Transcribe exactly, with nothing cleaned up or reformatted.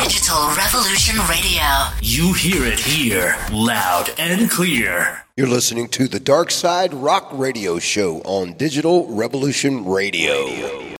Digital Revolution Radio. You hear it here, loud and clear. You're listening to the Dark Side Rock Radio Show on Digital Revolution Radio. Radio.